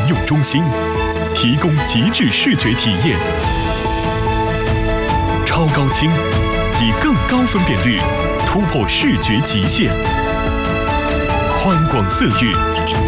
用中心，提供极致视觉体验。超高清，以更高分辨率突破视觉极限。宽广色域，